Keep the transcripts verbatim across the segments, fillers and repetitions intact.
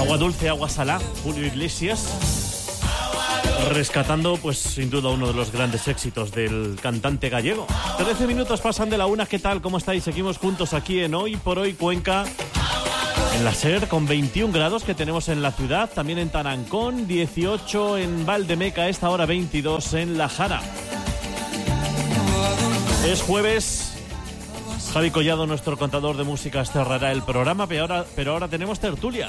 Agua dulce, agua salá, Julio Iglesias, rescatando, pues sin duda, uno de los grandes éxitos del cantante gallego. trece minutos pasan de la una. ¿Qué tal? ¿Cómo estáis? Seguimos juntos aquí en Hoy por Hoy Cuenca, en la SER, con veintiún grados que tenemos en la ciudad, también en Tarancón, dieciocho en Valdemeca, esta hora veintidós en La Jara. Es jueves. Javi Collado, nuestro contador de música, cerrará el programa, pero ahora, pero ahora tenemos tertulia.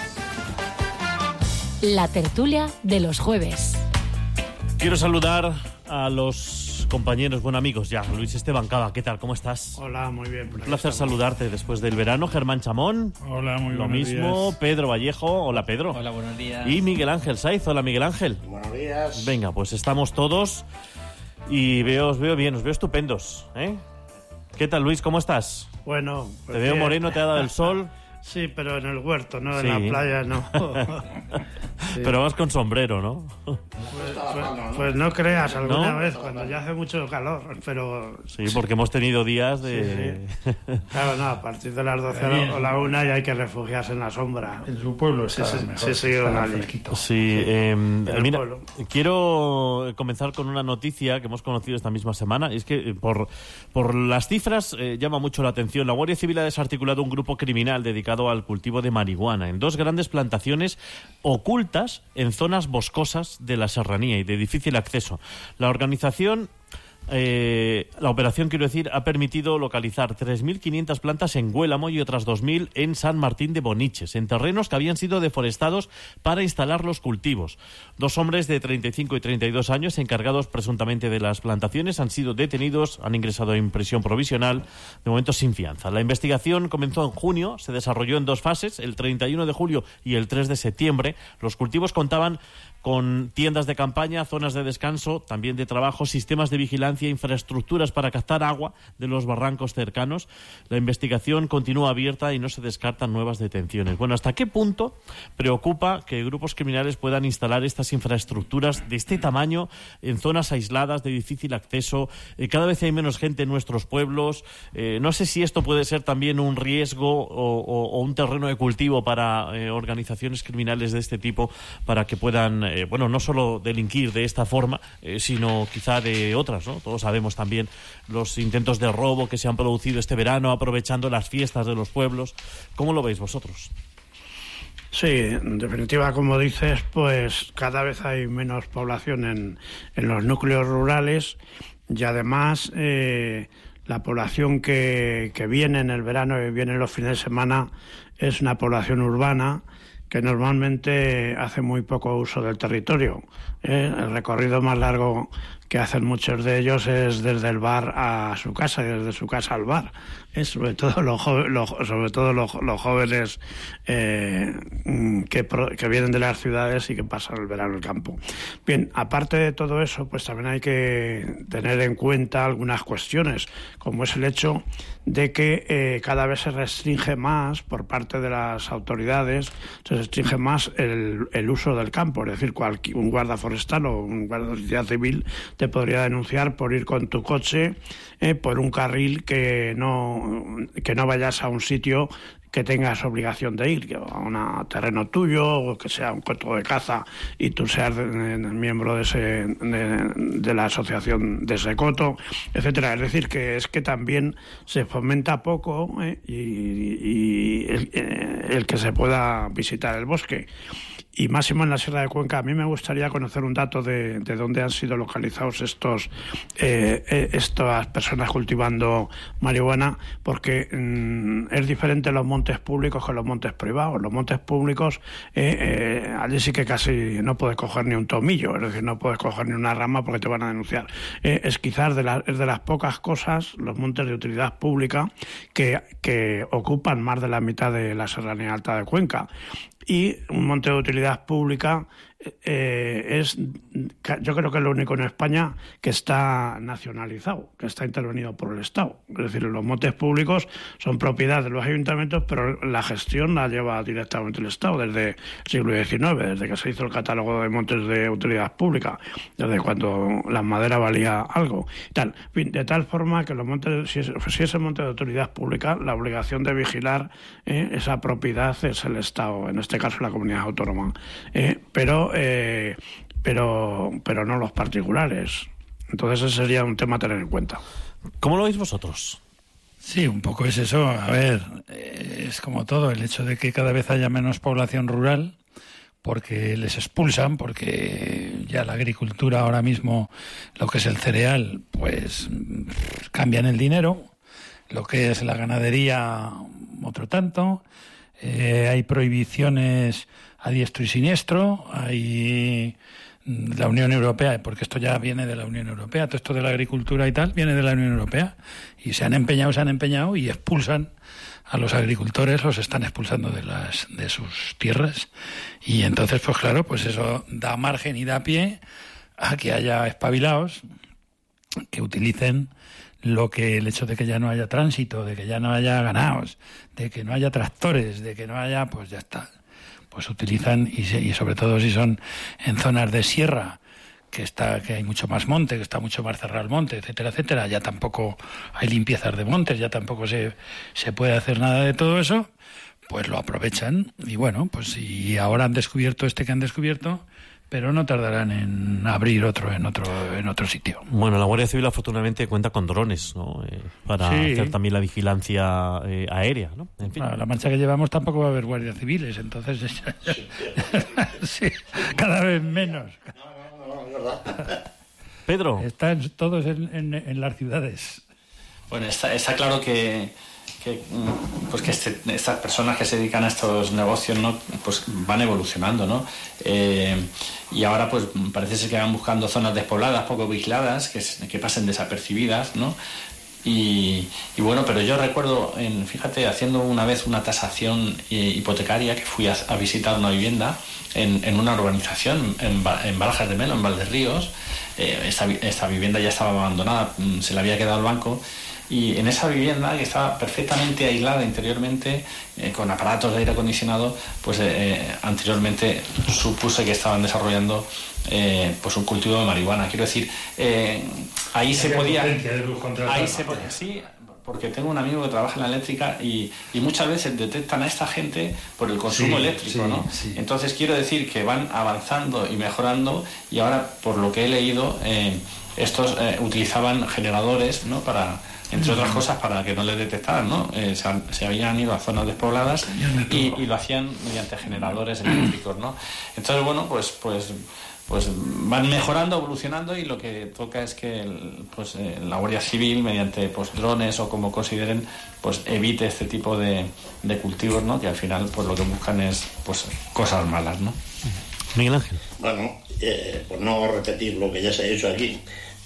La tertulia de los jueves. Quiero saludar a los compañeros, bueno, amigos ya. Luis Esteban Cava, ¿qué tal? ¿Cómo estás? Hola, muy bien. Un placer saludarte después del verano. Germán Chamón. Hola, muy bien. Lo mismo. Días. Pedro Vallejo. Hola, Pedro. Hola, buenos días. Y Miguel Ángel Saiz. Hola, Miguel Ángel. Buenos días. Venga, pues estamos todos y veo, os veo bien, os veo estupendos, ¿eh? ¿Qué tal, Luis? ¿Cómo estás? Bueno, pues te veo bien. Moreno, te ha dado el sol. Sí, pero en el huerto, no sí. en la playa, no. Sí. Pero vas con sombrero, ¿no? Pues, pues, pues no creas, alguna ¿No? vez, cuando ya hace mucho calor, pero... Sí, porque hemos tenido días de... Sí, sí. Claro, no, a partir de las doce o la una ya hay que refugiarse en la sombra. En su pueblo está sí, sí, mejor, sí, sí, está sí, fresquito. Sí, eh, mira, pueblo. Quiero comenzar con una noticia que hemos conocido esta misma semana. Es que por, por las cifras eh, llama mucho la atención. La Guardia Civil ha desarticulado un grupo criminal dedicado al cultivo de marihuana en dos grandes plantaciones ocultas en zonas boscosas de la serranía y de difícil acceso. La organización... Eh, la operación, quiero decir, ha permitido localizar tres mil quinientas plantas en Huélamo y otras dos mil en San Martín de Boniches, en terrenos que habían sido deforestados para instalar los cultivos. Dos hombres de treinta y cinco y treinta y dos años, encargados presuntamente de las plantaciones, han sido detenidos, han ingresado en prisión provisional, de momento sin fianza. La investigación comenzó en junio, se desarrolló en dos fases, el treinta y uno de julio y el tres de septiembre. Los cultivos contaban con tiendas de campaña, zonas de descanso, también de trabajo, sistemas de vigilancia, infraestructuras para captar agua de los barrancos cercanos. La investigación continúa abierta y no se descartan nuevas detenciones. Bueno, ¿hasta qué punto preocupa que grupos criminales puedan instalar estas infraestructuras de este tamaño en zonas aisladas de difícil acceso? Eh, cada vez hay menos gente en nuestros pueblos. Eh, no sé si esto puede ser también un riesgo o, o, o un terreno de cultivo para eh, organizaciones criminales de este tipo, para que puedan... Eh, bueno, no solo delinquir de esta forma, eh, sino quizá de otras, ¿no? Todos sabemos también los intentos de robo que se han producido este verano aprovechando las fiestas de los pueblos. ¿Cómo lo veis vosotros? Sí, en definitiva, como dices, pues cada vez hay menos población en, en los núcleos rurales y además eh, la población que, que viene en el verano y viene los fines de semana es una población urbana que normalmente hace muy poco uso del territorio. ¿eh? El recorrido más largo que hacen muchos de ellos es desde el bar a su casa y desde su casa al bar. ¿eh? Sobre todo los, jo- los, sobre todo los, los jóvenes eh, que, pro, que vienen de las ciudades y que pasan el verano en el campo. Bien, aparte de todo eso, pues también hay que tener en cuenta algunas cuestiones, como es el hecho de que eh, cada vez se restringe más por parte de las autoridades, se restringe más el, el uso del campo, es decir, cualquier, un guarda forestal o un guarda de seguridad civil te podría denunciar por ir con tu coche eh, por un carril que no, que no vayas a un sitio que tengas obligación de ir, a un terreno tuyo, o que sea un coto de caza y tú seas de, de, de, miembro de, ese, de, de la asociación de ese coto, etcétera. Es decir, que es que también se fomenta poco eh, y, y el, el que se pueda visitar el bosque. Y máximo en la Sierra de Cuenca. A mí me gustaría conocer un dato de, de dónde han sido localizados estos eh, eh, estas personas cultivando marihuana, porque mm, es diferente los montes públicos que los montes privados. Los montes públicos, eh, eh, allí sí que casi no puedes coger ni un tomillo, es decir, no puedes coger ni una rama porque te van a denunciar. Eh, es quizás de, la, es de las pocas cosas, los montes de utilidad pública, que, que ocupan más de la mitad de la Serranía Alta de Cuenca. Y un monte de utilidad pública eh, es, yo creo que es lo único en España que está nacionalizado, que está intervenido por el Estado. Es decir, los montes públicos son propiedad de los ayuntamientos, pero la gestión la lleva directamente el Estado desde el siglo diecinueve, desde que se hizo el catálogo de montes de utilidad pública, desde cuando la madera valía algo. Tal. En fin, de tal forma que los montes, si es, si es el monte de utilidad pública, la obligación de vigilar eh, esa propiedad es el Estado, en este caso la comunidad autónoma. Eh, pero Eh, pero pero no los particulares. Entonces ese sería un tema a tener en cuenta. ¿Cómo lo veis vosotros? Sí, un poco es eso. A ver, es como todo, el hecho de que cada vez haya menos población rural, porque les expulsan, porque ya la agricultura ahora mismo, lo que es el cereal, pues cambian el dinero, lo que es la ganadería, otro tanto. Eh, hay prohibiciones a diestro y siniestro, hay la Unión Europea, porque esto ya viene de la Unión Europea, todo esto de la agricultura y tal viene de la Unión Europea, y se han empeñado, se han empeñado y expulsan a los agricultores, los están expulsando de las de sus tierras, y entonces pues claro, pues eso da margen y da pie a que haya espabilados que utilicen lo que el hecho de que ya no haya tránsito, de que ya no haya ganados, de que no haya tractores, de que no haya, pues ya está, pues utilizan, y, se, y sobre todo si son en zonas de sierra, que está que hay mucho más monte, que está mucho más cerrado el monte, etcétera, etcétera, ya tampoco hay limpiezas de montes, ya tampoco se, se puede hacer nada de todo eso, pues lo aprovechan, y bueno, pues y ahora han descubierto este que han descubierto, pero no tardarán en abrir otro en otro en otro sitio. Bueno, la Guardia Civil afortunadamente cuenta con drones, ¿no? Eh, para sí. hacer también la vigilancia eh, aérea, ¿no? En fin. Bueno, la marcha que llevamos tampoco va a haber guardias civiles, entonces sí, cada vez menos. No, no, no, es verdad. Pedro. Están todos en, en, en las ciudades. Bueno, está, está claro que que pues que este, estas personas que se dedican a estos negocios, ¿no? Pues van evolucionando, ¿no? Eh, y ahora pues parece ser que van buscando zonas despobladas, poco vigiladas, que, que pasen desapercibidas, ¿no? Y, y bueno, pero yo recuerdo, en, fíjate, haciendo una vez una tasación eh, hipotecaria, que fui a, a visitar una vivienda en, en una urbanización en, en Barajas de Melo, en Valderríos. Eh, esta, esta vivienda ya estaba abandonada, se le había quedado el banco. Y en esa vivienda, que estaba perfectamente aislada interiormente, eh, con aparatos de aire acondicionado, pues eh, anteriormente supuse que estaban desarrollando eh, pues un cultivo de marihuana. Quiero decir, eh, ahí se podía... Ahí se podía, sí, porque tengo un amigo que trabaja en la eléctrica y, y muchas veces detectan a esta gente por el consumo sí, eléctrico, sí, ¿no? Sí. Entonces quiero decir que van avanzando y mejorando, y ahora, por lo que he leído, eh, estos eh, utilizaban generadores, ¿no? Para... entre otras cosas para que no les detectaran, ¿no? Eh, se, se habían ido a zonas despobladas y, y lo hacían mediante generadores eléctricos, ¿no? Entonces, bueno, pues pues pues van mejorando, evolucionando, y lo que toca es que el, pues eh, la Guardia Civil, mediante pues drones o como consideren, pues evite este tipo de, de cultivos, ¿no? Que al final pues lo que buscan es pues cosas malas, ¿no? Miguel Ángel. Bueno, eh, por no repetir lo que ya se ha dicho aquí,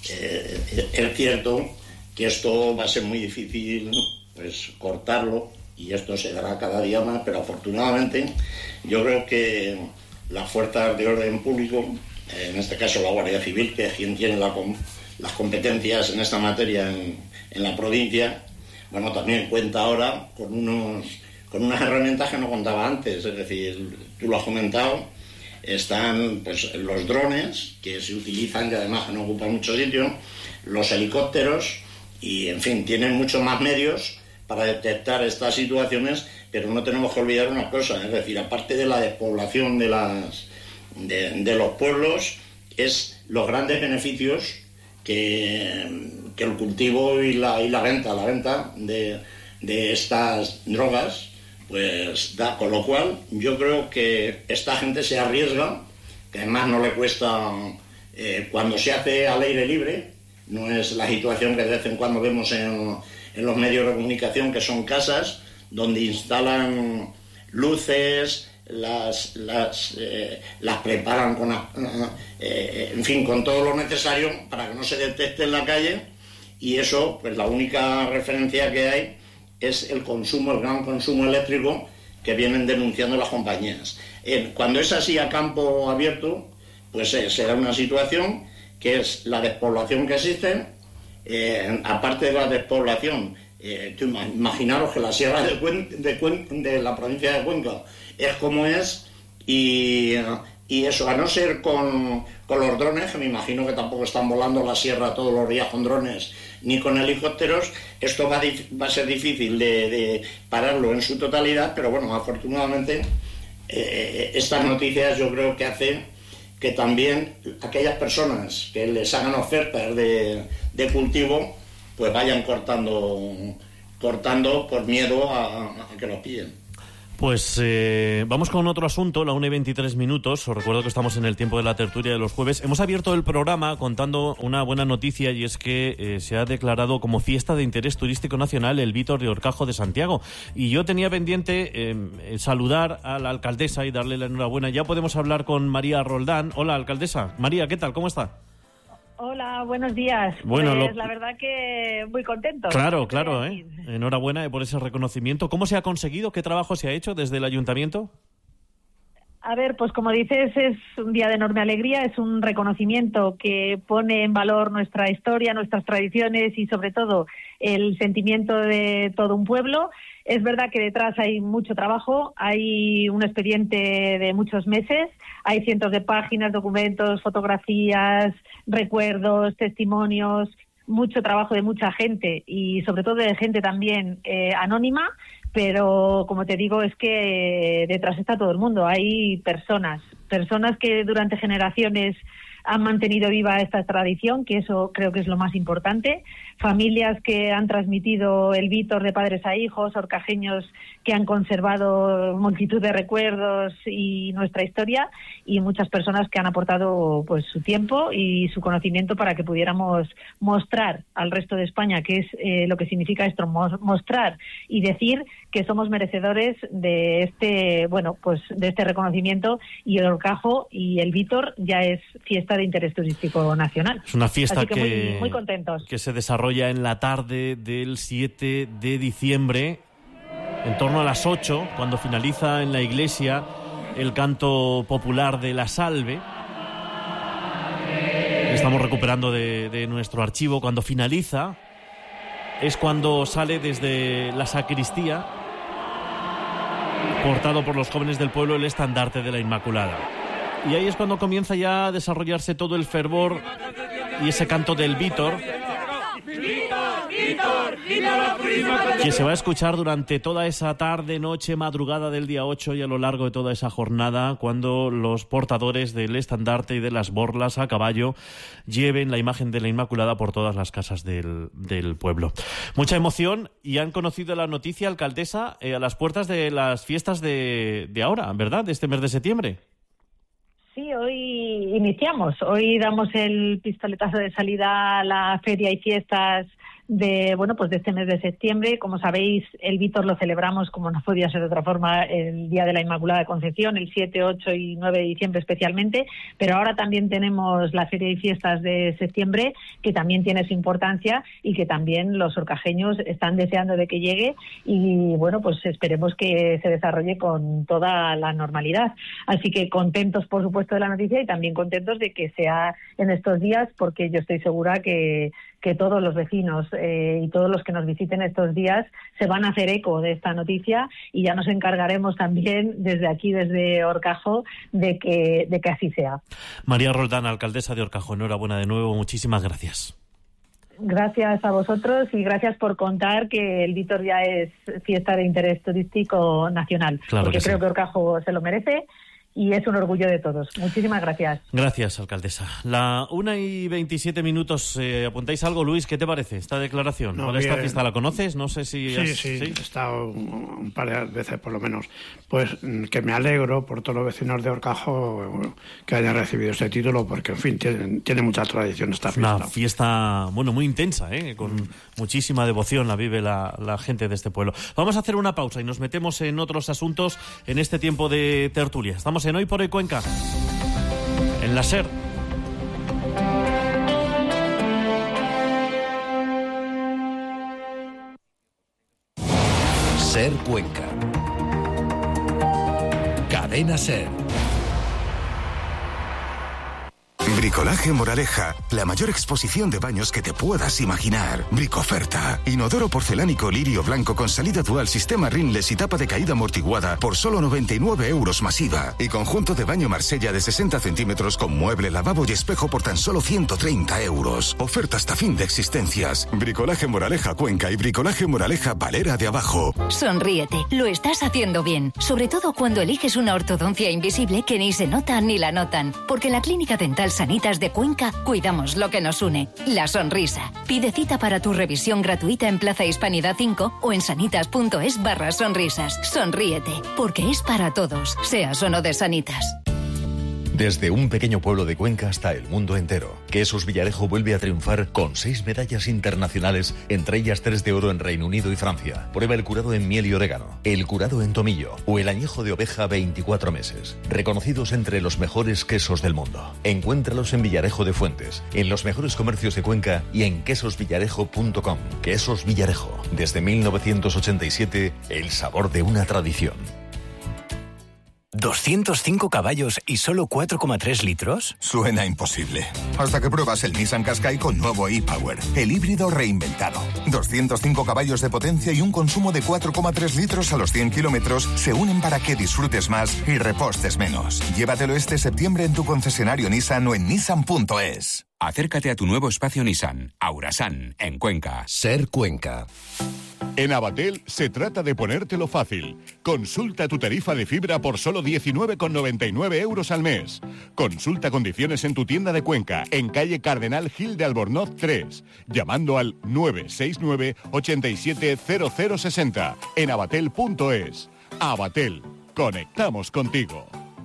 eh, es cierto que esto va a ser muy difícil pues cortarlo, y esto se dará cada día más, pero afortunadamente yo creo que las fuerzas de orden público, en este caso la Guardia Civil, que es quien tiene la, las competencias en esta materia en, en la provincia, bueno, también cuenta ahora con unos con unas herramientas que no contaba antes. Es decir, tú lo has comentado, están pues los drones, que se utilizan y además que no ocupan mucho sitio, los helicópteros, y en fin, tienen muchos más medios para detectar estas situaciones, pero no tenemos que olvidar una cosa, es decir, aparte de la despoblación de las de, de los pueblos, es los grandes beneficios que, que el cultivo y la, y la venta, la venta de, de estas drogas, pues da, con lo cual yo creo que esta gente se arriesga, que además no le cuesta, eh, cuando se hace al aire libre. No es la situación que de vez en cuando vemos en, en los medios de comunicación, que son casas donde instalan luces, las las, eh, las preparan con, eh, en fin, con todo lo necesario para que no se detecte en la calle, y eso, pues la única referencia que hay es el consumo, el gran consumo eléctrico, que que vienen denunciando las compañías. Eh, cuando es así a campo abierto, pues eh, será una situación que es la despoblación que existe, eh, aparte de la despoblación, eh, tú imaginaros que la sierra de, Cuen, de, Cuen, de la provincia de Cuenca es como es, y, y eso, a no ser con, con los drones, que me imagino que tampoco están volando la sierra todos los días con drones, ni con helicópteros, esto va, va a ser difícil de, de pararlo en su totalidad, pero bueno, afortunadamente eh, estas noticias yo creo que hacen que también aquellas personas que les hagan ofertas de, de cultivo, pues vayan cortando, cortando por miedo a, a que los pillen. Pues eh, vamos con otro asunto, la una y veintitrés minutos. Os recuerdo que estamos en el tiempo de la tertulia de los jueves. Hemos abierto el programa contando una buena noticia, y es que eh, se ha declarado como fiesta de interés turístico nacional el Vítor de Horcajo de Santiago. Y yo tenía pendiente eh, saludar a la alcaldesa y darle la enhorabuena. Ya podemos hablar con María Roldán. Hola, alcaldesa. María, ¿qué tal? ¿Cómo está? Hola, buenos días. Bueno, pues lo... la verdad que muy contento. Claro, claro, ¿eh? Enhorabuena por ese reconocimiento. ¿Cómo se ha conseguido? ¿Qué trabajo se ha hecho desde el ayuntamiento? A ver, pues como dices, es un día de enorme alegría, es un reconocimiento que pone en valor nuestra historia, nuestras tradiciones y sobre todo el sentimiento de todo un pueblo. Es verdad que detrás hay mucho trabajo, hay un expediente de muchos meses, hay cientos de páginas, documentos, fotografías, recuerdos, testimonios, mucho trabajo de mucha gente y sobre todo de gente también eh, anónima, pero como te digo es que detrás está todo el mundo, hay personas, personas que durante generaciones han mantenido viva esta tradición, que eso creo que es lo más importante, familias que han transmitido el Vítor de padres a hijos, horcajeños que han conservado multitud de recuerdos y nuestra historia, y muchas personas que han aportado pues su tiempo y su conocimiento para que pudiéramos mostrar al resto de España qué es eh, lo que significa esto, mostrar y decir que somos merecedores de este, bueno, pues de este reconocimiento, y el Horcajo y el Vítor ya es fiesta de interés turístico nacional. Es una fiesta Así que, que, muy, muy contentos. que se desarrolla en la tarde del siete de diciembre, en torno a las ocho, cuando finaliza en la iglesia el canto popular de la Salve. Estamos recuperando de, de nuestro archivo. Cuando finaliza es cuando sale desde la sacristía, portado por los jóvenes del pueblo, el estandarte de la Inmaculada. Y ahí es cuando comienza ya a desarrollarse todo el fervor y ese canto del Vítor, que se va a escuchar durante toda esa tarde, noche, madrugada del día ocho y a lo largo de toda esa jornada, cuando los portadores del estandarte y de las borlas a caballo lleven la imagen de la Inmaculada por todas las casas del, del pueblo. Mucha emoción, y han conocido la noticia, alcaldesa, eh, a las puertas de las fiestas de, de ahora, ¿verdad?, de este mes de septiembre. Sí, hoy iniciamos, hoy damos el pistoletazo de salida a la feria y fiestas de, bueno, pues de este mes de septiembre. Como sabéis, el Vítor lo celebramos, como no podía ser de otra forma, el Día de la Inmaculada Concepción, el siete, ocho y nueve de diciembre especialmente, pero ahora también tenemos la feria y fiestas de septiembre, que también tiene su importancia y que también los horcajeños están deseando de que llegue, y bueno, pues esperemos que se desarrolle con toda la normalidad. Así que contentos, por supuesto, de la noticia, y también contentos de que sea en estos días, porque yo estoy segura que que todos los vecinos eh, y todos los que nos visiten estos días se van a hacer eco de esta noticia, y ya nos encargaremos también desde aquí, desde Horcajo, de que, de que así sea. María Roldán, alcaldesa de Horcajo, enhorabuena de nuevo, muchísimas gracias. Gracias a vosotros y gracias por contar que el Vítor ya es fiesta de interés turístico nacional, claro, porque que creo sí. que Horcajo se lo merece. Y es un orgullo de todos. Muchísimas gracias. Gracias, alcaldesa. La una y veintisiete minutos. Eh, ¿Apuntáis algo, Luis? ¿Qué te parece esta declaración? No, ¿Cuál esta bien. fiesta la conoces? No sé si... Sí, has... sí, he estado un par de veces por lo menos. Pues que me alegro por todos los vecinos de Horcajo que hayan recibido este título, porque, en fin, tiene, tiene mucha tradición esta fiesta. Una fiesta, bueno, muy intensa, ¿eh? Con mm. muchísima devoción la vive la, la gente de este pueblo. Vamos a hacer una pausa y nos metemos en otros asuntos en este tiempo de tertulia. Estamos en Hoy por Hoy Cuenca, en la SER. SER Cuenca. Cadena SER. Bricolaje Moraleja, la mayor exposición de baños que te puedas imaginar. Bricoferta. Inodoro porcelánico lirio blanco con salida dual, sistema rinless y tapa de caída amortiguada por solo noventa y nueve euros masiva. Y conjunto de baño Marsella de sesenta centímetros con mueble, lavabo y espejo por tan solo ciento treinta euros. Oferta hasta fin de existencias. Bricolaje Moraleja Cuenca y Bricolaje Moraleja Valera de Abajo. Sonríete, lo estás haciendo bien. Sobre todo cuando eliges una ortodoncia invisible que ni se nota ni la notan. Porque en la Clínica Dental Sanitas de Cuenca cuidamos lo que nos une, la sonrisa. Pide cita para tu revisión gratuita en Plaza Hispanidad cinco o en sanitas.es barra sonrisas. Sonríete, porque es para todos, seas o no de Sanitas. Desde un pequeño pueblo de Cuenca hasta el mundo entero, Quesos Villarejo vuelve a triunfar con seis medallas internacionales, entre ellas tres de oro en Reino Unido y Francia. Prueba el curado en miel y orégano, el curado en tomillo o el añejo de oveja veinticuatro meses. Reconocidos entre los mejores quesos del mundo. Encuéntralos en Villarejo de Fuentes, en los mejores comercios de Cuenca y en quesos villarejo punto com. Quesos Villarejo, desde mil novecientos ochenta y siete, el sabor de una tradición. ¿doscientos cinco caballos y solo cuatro coma tres litros? Suena imposible. Hasta que pruebas el Nissan Qashqai con nuevo e-Power, el híbrido reinventado. doscientos cinco caballos de potencia y un consumo de cuatro coma tres litros a los cien kilómetros se unen para que disfrutes más y repostes menos. Llévatelo este septiembre en tu concesionario Nissan o en nissan punto es. Acércate a tu nuevo espacio Nissan, Aurasan, en Cuenca. SER Cuenca. En Abatel se trata de ponértelo fácil. Consulta tu tarifa de fibra por solo diecinueve con noventa y nueve euros al mes. Consulta condiciones en tu tienda de Cuenca, en calle Cardenal Gil de Albornoz tres, llamando al nueve seis nueve, ocho siete cero cero seis cero en abatel punto es. Abatel, conectamos contigo.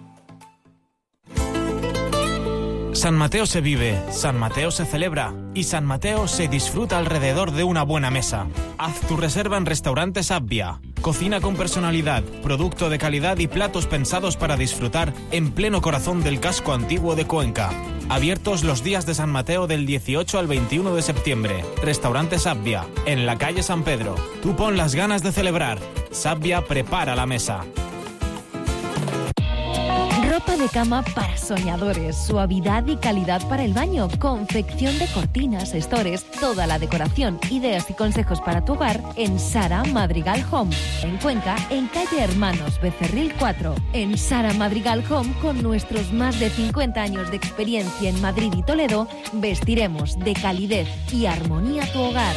San Mateo se vive, San Mateo se celebra y San Mateo se disfruta alrededor de una buena mesa. Haz tu reserva en Restaurantes Abbia. Cocina con personalidad, producto de calidad y platos pensados para disfrutar en pleno corazón del casco antiguo de Cuenca. Abiertos los días de San Mateo del dieciocho al veintiuno de septiembre. Restaurantes Abbia, en la calle San Pedro. Tú pon las ganas de celebrar. Sabbia prepara la mesa. Ropa de cama para soñadores, suavidad y calidad para el baño, confección de cortinas, estores, toda la decoración, ideas y consejos para tu hogar en Sara Madrigal Home. En Cuenca, en calle Hermanos Becerril cuatro. En Sara Madrigal Home, con nuestros más de cincuenta años de experiencia en Madrid y Toledo, vestiremos de calidez y armonía tu hogar.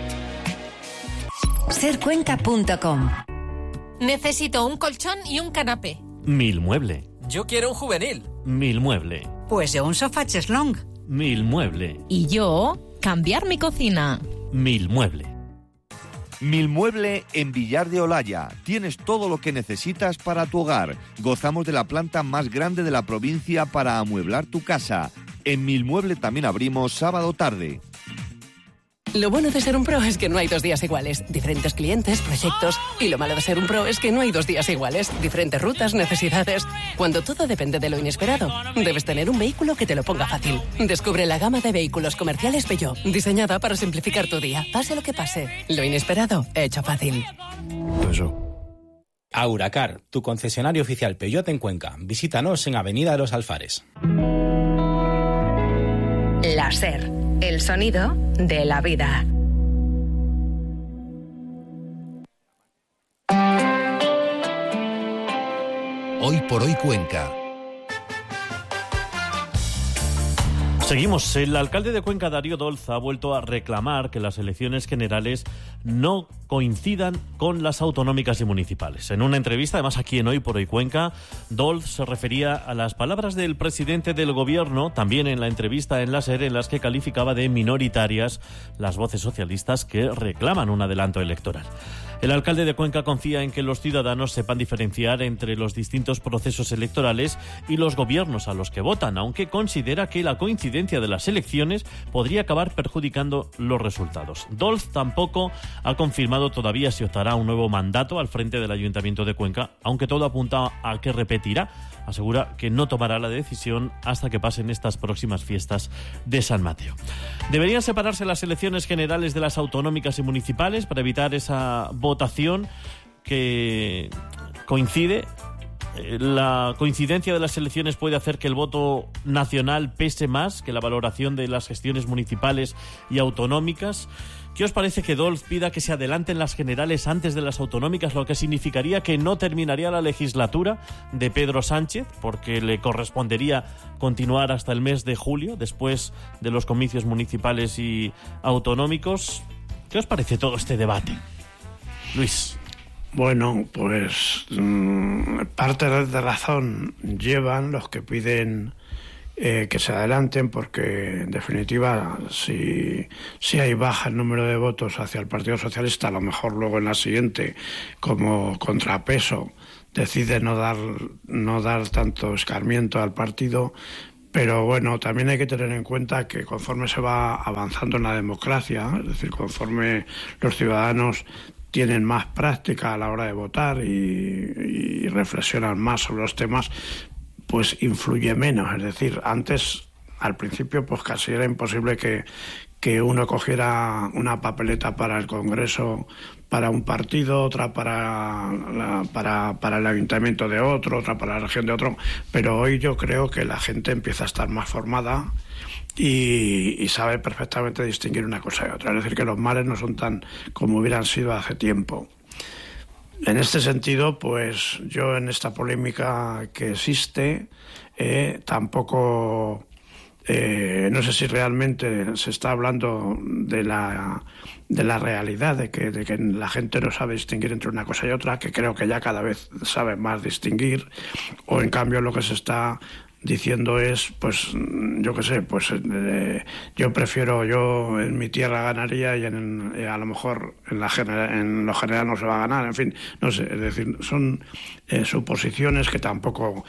ser cuenca punto com. Necesito un colchón y un canapé. Milmueble. Yo quiero un juvenil. Milmueble. Pues yo un sofá cheslong. Milmueble. Y yo, cambiar mi cocina. Milmueble. Milmueble en Villar de Olaya. Tienes todo lo que necesitas para tu hogar. Gozamos de la planta más grande de la provincia para amueblar tu casa. En Milmueble también abrimos sábado tarde. Lo bueno de ser un pro es que no hay dos días iguales. Diferentes clientes, proyectos. Y lo malo de ser un pro es que no hay dos días iguales. Diferentes rutas, necesidades. Cuando todo depende de lo inesperado, debes tener un vehículo que te lo ponga fácil. Descubre la gama de vehículos comerciales Peugeot, diseñada para simplificar tu día. Pase lo que pase. Lo inesperado, hecho fácil. Peugeot. Auracar, tu concesionario oficial Peugeot en Cuenca. Visítanos en Avenida de los Alfares. La SER, el sonido de la vida. Hoy por hoy Cuenca. Seguimos. El alcalde de Cuenca, Darío Dolz, ha vuelto a reclamar que las elecciones generales no coincidan con las autonómicas y municipales. En una entrevista, además aquí en Hoy por Hoy Cuenca, Dolz se refería a las palabras del presidente del gobierno, también en la entrevista en la SER, en las que calificaba de minoritarias las voces socialistas que reclaman un adelanto electoral. El alcalde de Cuenca confía en que los ciudadanos sepan diferenciar entre los distintos procesos electorales y los gobiernos a los que votan, aunque considera que la coincidencia de las elecciones podría acabar perjudicando los resultados. Dolz tampoco ha confirmado todavía si optará a un nuevo mandato al frente del Ayuntamiento de Cuenca, aunque todo apunta a que repetirá. Asegura que no tomará la decisión hasta que pasen estas próximas fiestas de San Mateo. Deberían separarse las elecciones generales de las autonómicas y municipales para evitar esa votación que coincide ¿La coincidencia de las elecciones puede hacer que el voto nacional pese más que la valoración de las gestiones municipales y autonómicas? ¿Qué os parece que Dolz pida que se adelanten las generales antes de las autonómicas, lo que significaría que no terminaría la legislatura de Pedro Sánchez, porque le correspondería continuar hasta el mes de julio, después de los comicios municipales y autonómicos? ¿Qué os parece todo este debate? Luis. Bueno, pues mmm, parte de razón llevan los que piden eh, que se adelanten, porque en definitiva si, si hay baja el número de votos hacia el Partido Socialista, a lo mejor luego en la siguiente, como contrapeso, decide no dar, no dar tanto escarmiento al partido. Pero bueno, también hay que tener en cuenta que conforme se va avanzando en la democracia, es decir, conforme los ciudadanos tienen más práctica a la hora de votar y, y reflexionan más sobre los temas, pues influye menos. Es decir, antes, al principio, pues casi era imposible que, que uno cogiera una papeleta para el Congreso para un partido, otra para, la, para, para el ayuntamiento de otro, otra para la región de otro, pero hoy yo creo que la gente empieza a estar más formada y, y sabe perfectamente distinguir una cosa de otra. Es decir, que los males no son tan como hubieran sido hace tiempo. En este sentido, pues yo en esta polémica que existe, eh, tampoco... Eh, no sé si realmente se está hablando de la, de la realidad, de que, de que la gente no sabe distinguir entre una cosa y otra, que creo que ya cada vez sabe más distinguir, o en cambio lo que se está diciendo es, pues, yo qué sé, pues eh, yo prefiero, yo en mi tierra ganaría y en, eh, a lo mejor en, la genera, en lo general no se va a ganar, en fin, no sé, es decir, son eh, suposiciones que tampoco...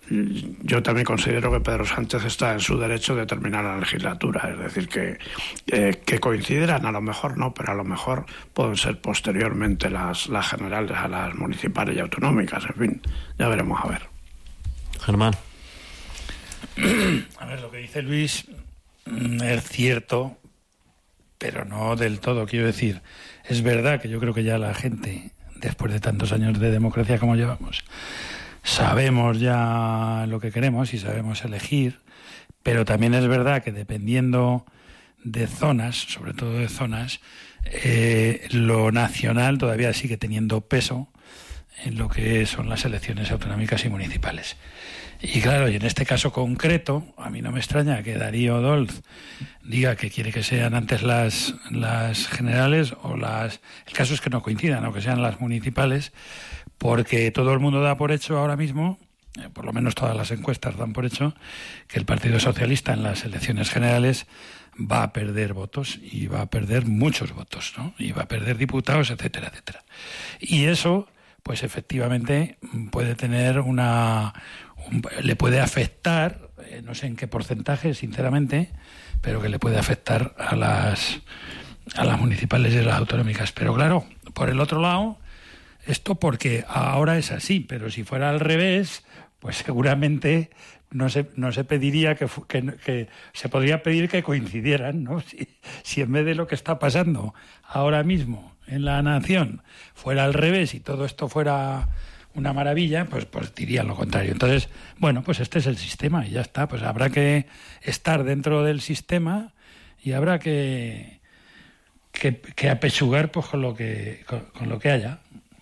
Yo también considero que Pedro Sánchez está en su derecho de terminar la legislatura, es decir, que, eh, que coincidirán, a lo mejor no, pero a lo mejor pueden ser posteriormente las, las generales a las municipales y autonómicas, en fin, ya veremos a ver. Germán. A ver, lo que dice Luis es cierto, pero no del todo, quiero decir, es verdad que yo creo que ya la gente, después de tantos años de democracia como llevamos, sabemos ya lo que queremos y sabemos elegir, pero también es verdad que dependiendo de zonas, sobre todo de zonas, eh, lo nacional todavía sigue teniendo peso en lo que son las elecciones autonómicas y municipales. Y claro, y en este caso concreto, a mí no me extraña que Darío Dolz diga que quiere que sean antes las, las generales o las... El caso es que no coincidan, o que sean las municipales, porque todo el mundo da por hecho ahora mismo, eh, por lo menos todas las encuestas dan por hecho, que el Partido Socialista en las elecciones generales va a perder votos, y va a perder muchos votos, ¿no? Y va a perder diputados, etcétera, etcétera. Y eso, pues efectivamente, puede tener una... Un, le puede afectar, eh, no sé en qué porcentaje, sinceramente, pero que le puede afectar a las, a las municipales y a las autonómicas. Pero claro, por el otro lado... Esto porque ahora es así, pero si fuera al revés, pues seguramente no se, no se pediría que, que, que se podría pedir que coincidieran, ¿no? Si, si en vez de lo que está pasando ahora mismo en la nación fuera al revés y todo esto fuera una maravilla, pues, pues dirían lo contrario. Entonces, bueno, pues este es el sistema y ya está. Pues habrá que estar dentro del sistema y habrá que, que, que apechugar pues con lo que, con, con lo que haya.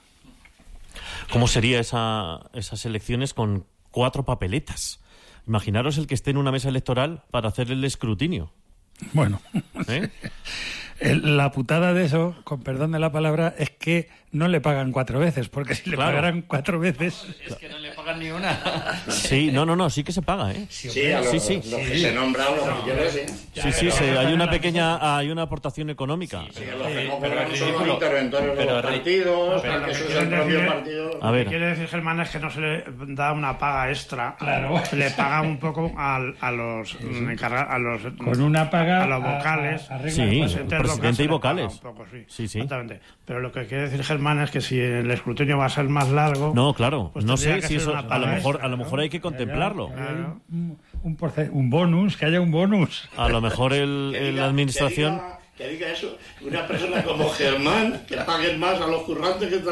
¿Cómo sería esa, esas elecciones con cuatro papeletas? Imaginaros el que esté en una mesa electoral para hacer el escrutinio. Bueno, ¿Eh? La putada de eso, con perdón de la palabra, es que no le pagan cuatro veces, porque si le Claro. pagaran cuatro veces... Es que no le pagan ni una. Sí, no, no, no, sí que se paga, ¿eh? Sí, a los, sí, sí. los que se nombran, los millones, sí. Sí, sí, sí, hay una pequeña, hay una aportación económica. Sí, los que no cobran son los interventores de los partidos, Pero que lo eso que es el quiere propio decir- partido. A ver. Lo que quiere decir, Germán, es que no se le da una paga extra. Claro. Se le paga un poco a, a los encarga- a los Con una paga a los a- vocales. a- a Sí, Pues, entonces, presidente local se y le paga vocales. un poco, sí. Sí, sí. Exactamente. Pero lo que quiere decir, Germán, es que si el escrutinio va a ser más largo... No, claro, pues no tendría sé que si ser eso, una a paga lo mejor, extra, a lo ¿no? mejor hay que contemplarlo. Claro. Un, un, porce- un bonus, que haya un bonus. A lo mejor el, Que el diga- administración... Que diga, que diga eso, una persona como Germán, que paguen más a los currantes que están...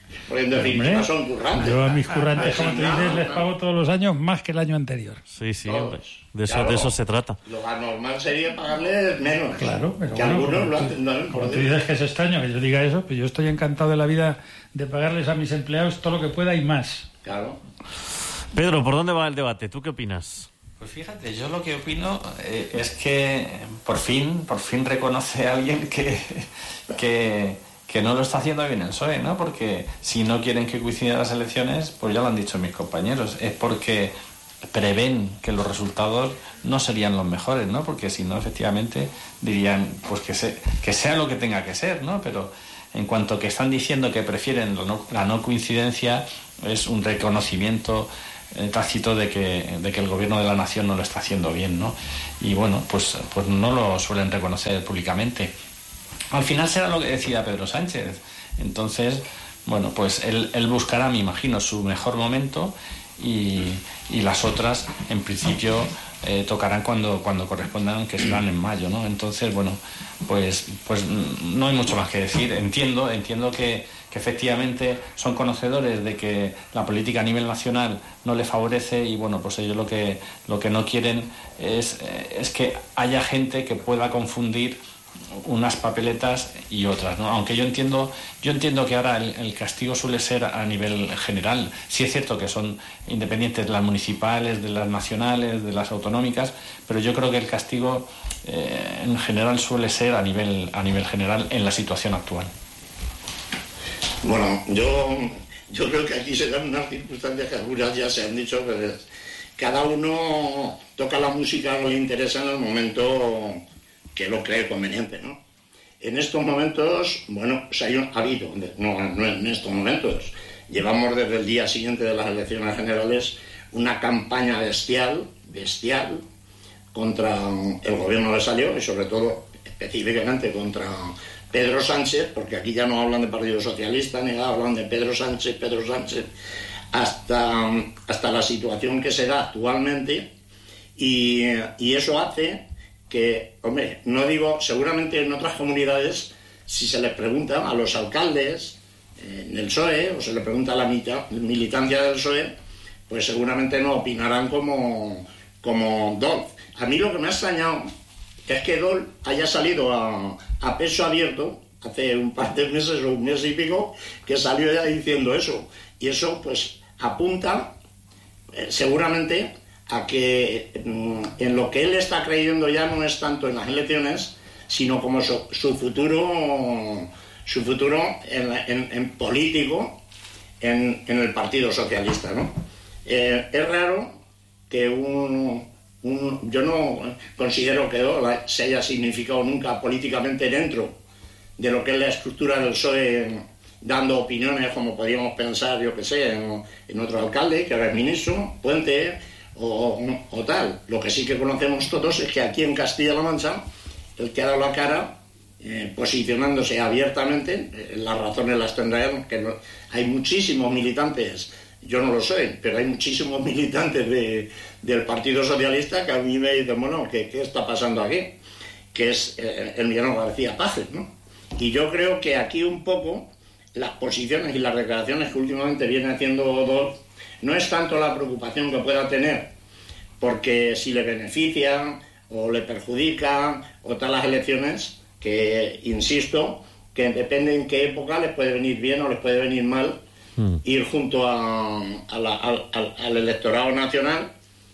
Porque en definitiva Hombre, son currantes. yo a mis currantes, como tú Pues, dices, no, les no. pago todos los años más que el año anterior. Sí, sí, Todos. hombre. De eso, Claro. de eso se trata. Lo anormal sería pagarles menos. Claro, pero que bueno, algunos como lo tú- hacen también. como por tú Dios. dices que es extraño que yo diga eso, pues yo estoy encantado de la vida de pagarles a mis empleados todo lo que pueda y más. Claro. Pedro, ¿por dónde va el debate? ¿Tú qué opinas? Pues fíjate, yo lo que opino eh, es que por fin, por fin reconoce a alguien que, que, que no lo está haciendo bien el P S O E, ¿no? Porque si no quieren que coincidan las elecciones, pues ya lo han dicho mis compañeros, es porque prevén que los resultados no serían los mejores, ¿no? Porque si no, efectivamente, dirían pues que, se, que sea lo que tenga que ser, ¿no? Pero en cuanto que están diciendo que prefieren la no, la no coincidencia, es un reconocimiento eh, tácito de que, de que el gobierno de la nación no lo está haciendo bien, ¿no? Y bueno, pues, pues no lo suelen reconocer públicamente. Al final será lo que decida Pedro Sánchez. Entonces, bueno, pues él, él buscará, me imagino, su mejor momento y, y las otras, en principio, eh, tocarán cuando, cuando correspondan, que serán en mayo, ¿no? Entonces, bueno, pues, pues no hay mucho más que decir. Entiendo, entiendo que, que efectivamente son conocedores de que la política a nivel nacional no le favorece y, bueno, pues ellos lo que, lo que no quieren es, es que haya gente que pueda confundir unas papeletas y otras, ¿no? Aunque yo entiendo yo entiendo que ahora el, el castigo suele ser a nivel general. Sí es cierto que son independientes de las municipales, de las nacionales, de las autonómicas, pero yo creo que el castigo eh, en general suele ser a nivel a nivel general en la situación actual. Bueno, yo, yo creo que aquí se dan unas circunstancias que algunas ya se han dicho, pero es- cada uno toca la música que le interesa en el momento que lo cree conveniente, ¿no? En estos momentos, bueno, pues hay un, ha habido, no, no en estos momentos, llevamos desde el día siguiente de las elecciones generales una campaña bestial, bestial, contra el gobierno de Salió y sobre todo, específicamente contra Pedro Sánchez, porque aquí ya no hablan de Partido Socialista, ni nada, hablan de Pedro Sánchez, Pedro Sánchez, hasta, hasta la situación que se da actualmente y, y eso hace que, hombre, no digo, seguramente en otras comunidades, si se les pregunta a los alcaldes eh, del P S O E o se les pregunta a la milita- militancia del P S O E, pues seguramente no opinarán como, como Dol. A mí lo que me ha extrañado es que Dol haya salido a, a peso abierto hace un par de meses o un mes y pico, que salió ya diciendo eso. Y eso pues apunta eh, seguramente a que mm, en lo que él está creyendo ya no es tanto en las elecciones, sino como su, su futuro su futuro en, en, en político en, en el Partido Socialista, ¿no? Eh, es raro que un, un... Yo no considero que Ola se haya significado nunca políticamente dentro de lo que es la estructura del P S O E, dando opiniones como podríamos pensar, yo que sé, en, en otro alcalde, que ahora es ministro, Puente, o, o tal. Lo que sí que conocemos todos es que aquí en Castilla-La Mancha, el que ha dado la cara, eh, posicionándose abiertamente, eh, las razones las tendrán, que no, hay muchísimos militantes, yo no lo sé, pero hay muchísimos militantes de, del Partido Socialista que a mí me dicen, bueno, ¿qué, qué está pasando aquí? Que es eh, Emiliano García Pajes, ¿no? Y yo creo que aquí un poco las posiciones y las declaraciones que últimamente viene haciendo Dol no es tanto la preocupación que pueda tener porque si le beneficia o le perjudica o tal las elecciones, que insisto, que depende en qué época les puede venir bien o les puede venir mal mm. ir junto a, a la, al, al, al electorado nacional,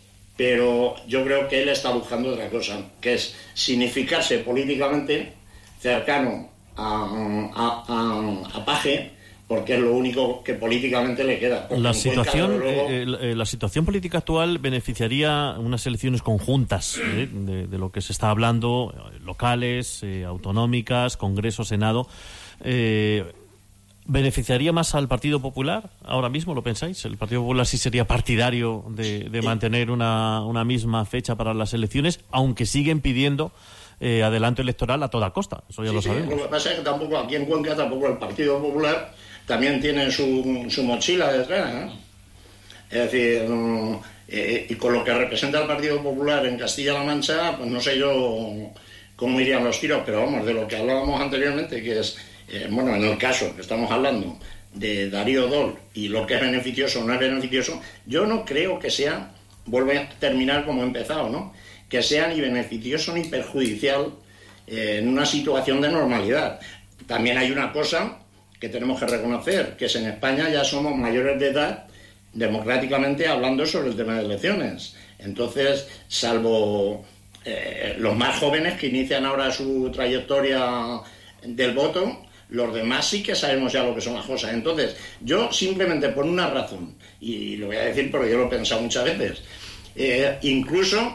pero yo creo que él está buscando otra cosa, que es significarse políticamente cercano a, a, a, a Paje, porque es lo único que políticamente le queda. La situación, luego... eh, eh, la situación política actual beneficiaría unas elecciones conjuntas eh, de, de lo que se está hablando, eh, locales, eh, autonómicas, Congreso, Senado. Eh, ¿Beneficiaría más al Partido Popular ahora mismo, lo pensáis? ¿El Partido Popular sí sería partidario de, de mantener una, una misma fecha para las elecciones, aunque siguen pidiendo eh, adelanto electoral a toda costa? Eso ya sí, lo sí, sabemos. Lo que pasa es que tampoco aquí en Cuenca, tampoco el Partido Popular también tiene su, su mochila detrás, ¿no? Es decir, eh, y con lo que representa el Partido Popular en Castilla-La Mancha, pues no sé yo cómo irían los tiros, pero vamos, de lo que hablábamos anteriormente, que es, eh, bueno, en el caso que estamos hablando de Darío Dol y lo que es beneficioso o no es beneficioso, yo no creo que sea, vuelvo a terminar como he empezado, ¿no?, que sea ni beneficioso ni perjudicial eh, en una situación de normalidad. También hay una cosa que tenemos que reconocer, que es en España ya somos mayores de edad, democráticamente hablando, sobre el tema de elecciones. Entonces, salvo eh, los más jóvenes que inician ahora su trayectoria del voto, los demás sí que sabemos ya lo que son las cosas. Entonces, yo simplemente por una razón, y lo voy a decir porque yo lo he pensado muchas veces, eh, incluso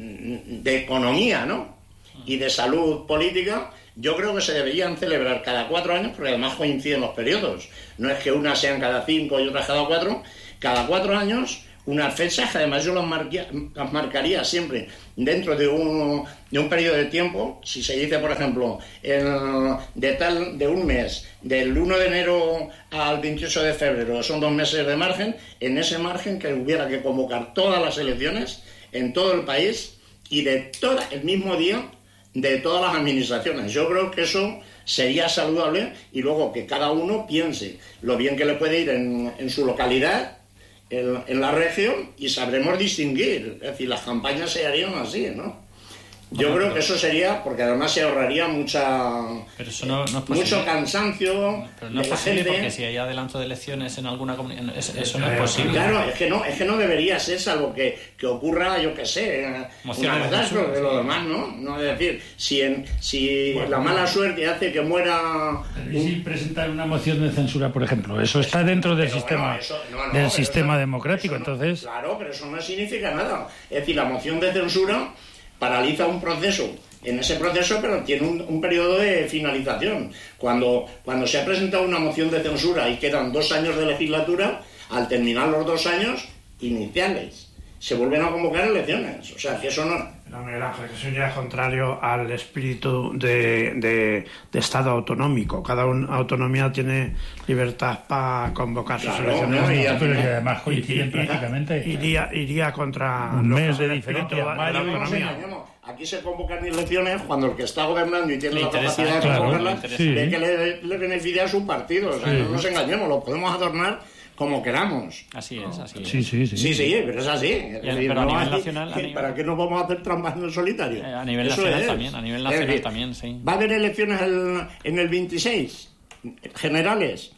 de economía, ¿no?, y de salud política, yo creo que se deberían celebrar cada cuatro años, porque además coinciden los periodos. No es que unas sean cada cinco y otras cada cuatro, cada cuatro años unas fechas que además yo las, marquia, las marcaría siempre dentro de un, de un periodo de tiempo. Si se dice, por ejemplo, el, de tal de un mes, del uno de enero al veintiocho de febrero, son dos meses de margen, en ese margen que hubiera que convocar todas las elecciones en todo el país y de toda, el mismo día de todas las administraciones. Yo creo que eso sería saludable, y luego que cada uno piense lo bien que le puede ir en, en su localidad, en, en la región, y sabremos distinguir. Es decir, las campañas se harían así, ¿no? Yo bueno, creo pero... que eso sería, porque además se ahorraría mucha pero eso no, no es mucho cansancio. Pero no es posible, porque si hay adelanto de elecciones en alguna comunidad, eso, eso no es posible. Claro, es que no, es que no debería ser, salvo que, que ocurra, yo qué sé, una catástrofe, de lo demás, ¿no? No es decir, si en, si bueno, la mala suerte hace que muera. ¿Y si presentar una moción de censura, por ejemplo? Eso está dentro del pero sistema, bueno, eso, no, no, del sistema eso, democrático, eso no, entonces. Claro, pero eso no significa nada. Es decir, la moción de censura paraliza un proceso en ese proceso, pero tiene un, un periodo de finalización. Cuando, cuando se ha presentado una moción de censura y quedan dos años de legislatura, al terminar los dos años iniciales, se vuelven a convocar elecciones. O sea, que eso no... No, Miguel Ángel, que eso ya es contrario al espíritu de, de, de Estado autonómico. Cada una autonomía tiene libertad para convocar sus claro, elecciones. No, y no, pero que además coinciden prácticamente. Iría, iría contra un mes de diferencia. De la autonomía. Aquí se convocan elecciones cuando el que está gobernando y tiene le la capacidad de claro, convocarlas sí. ve que le, le beneficia a su partido. O sea, sí. No nos engañemos, lo podemos adornar como queramos. Así es, así es. Sí, sí, sí. Sí, sí, pero es así. Es decir, pero no a nivel nacional... ¿Para nivel... qué nos vamos a hacer trampas en el solitario? A nivel Eso nacional es. también, a nivel nacional decir, también, sí. ¿Va a haber elecciones el, en el veintiséis? ¿Generales?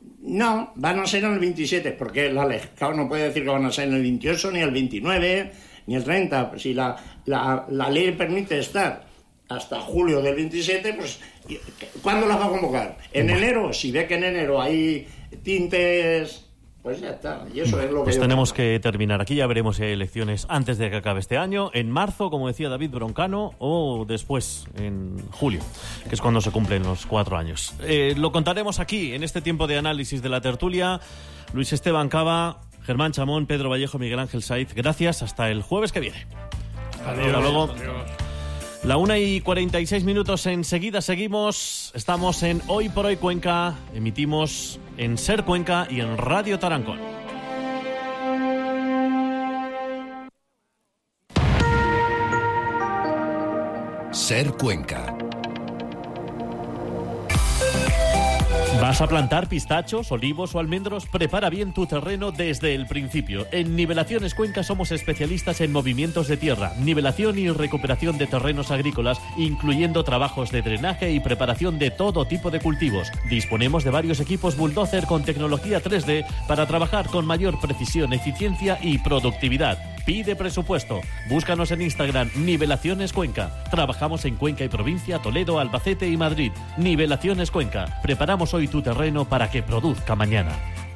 No, van a ser en el veintisiete, porque la ley no puede decir que van a ser en el veintiocho, ni el veintinueve, ni el treinta. Si la, la, la ley permite estar hasta julio del veintisiete, pues ¿cuándo las va a convocar? ¿En enero? Si ve que en enero hay tintes... Pues ya está, y eso es lo que pues yo tenemos creo. que terminar aquí, ya veremos si hay elecciones antes de que acabe este año, en marzo, como decía David Broncano, o después, en julio, que es cuando se cumplen los cuatro años. Eh, lo contaremos aquí, en este tiempo de análisis de la tertulia. Luis Esteban Cava, Germán Chamón, Pedro Vallejo, Miguel Ángel Saiz, gracias, hasta el jueves que viene. Adiós. Hasta luego. Adiós. La una y cuarenta y seis minutos, enseguida seguimos. Estamos en Hoy por Hoy Cuenca, emitimos en Ser Cuenca y en Radio Tarancón. Ser Cuenca. ¿Vas a plantar pistachos, olivos o almendros? Prepara bien tu terreno desde el principio. En Nivelaciones Cuenca somos especialistas en movimientos de tierra, nivelación y recuperación de terrenos agrícolas, incluyendo trabajos de drenaje y preparación de todo tipo de cultivos. Disponemos de varios equipos bulldozer con tecnología tres D para trabajar con mayor precisión, eficiencia y productividad. Pide presupuesto. Búscanos en Instagram, Nivelaciones Cuenca. Trabajamos en Cuenca y provincia, Toledo, Albacete y Madrid. Nivelaciones Cuenca. Preparamos hoy tu terreno para que produzca mañana.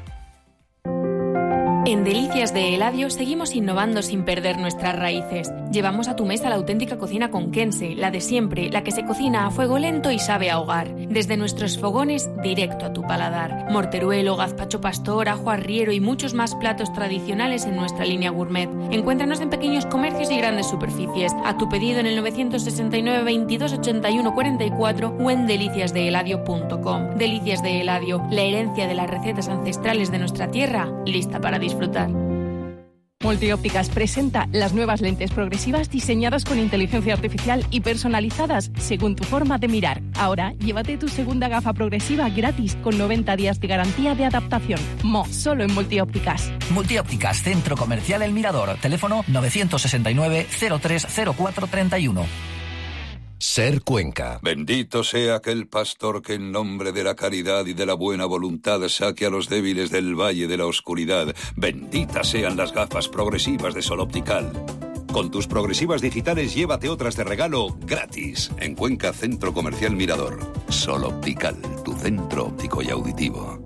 En Delicias de Eladio seguimos innovando sin perder nuestras raíces. Llevamos a tu mesa la auténtica cocina conquense, la de siempre, la que se cocina a fuego lento y sabe a hogar. Desde nuestros fogones, directo a tu paladar. Morteruelo, gazpacho pastor, ajo arriero y muchos más platos tradicionales en nuestra línea gourmet. Encuéntranos en pequeños comercios y grandes superficies. A tu pedido en el nueve sesenta y nueve, veintidós, ochenta y uno, cuarenta y cuatro o en delicias de eladio punto com. Delicias de Eladio, la herencia de las recetas ancestrales de nuestra tierra, lista para disfrutar. Multiópticas presenta las nuevas lentes progresivas diseñadas con inteligencia artificial y personalizadas según tu forma de mirar. Ahora, llévate tu segunda gafa progresiva gratis con noventa días de garantía de adaptación. Mo, solo en Multiópticas. Multiópticas, Centro Comercial El Mirador. Teléfono novecientos sesenta y nueve, cero tres cero cuatro treinta y uno. Ser Cuenca. Bendito sea aquel pastor que en nombre de la caridad y de la buena voluntad saque a los débiles del valle de la oscuridad. Benditas sean las gafas progresivas de Sol Optical. Con tus progresivas digitales llévate otras de regalo gratis. En Cuenca, Centro Comercial Mirador. Sol Optical, tu centro óptico y auditivo.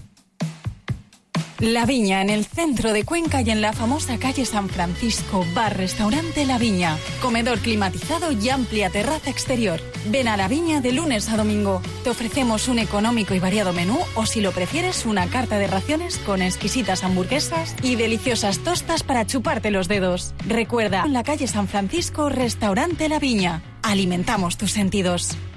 La Viña, en el centro de Cuenca y en la famosa calle San Francisco, bar-restaurante La Viña. Comedor climatizado y amplia terraza exterior. Ven a La Viña de lunes a domingo. Te ofrecemos un económico y variado menú, o si lo prefieres, una carta de raciones con exquisitas hamburguesas y deliciosas tostas para chuparte los dedos. Recuerda, en la calle San Francisco, restaurante La Viña. Alimentamos tus sentidos.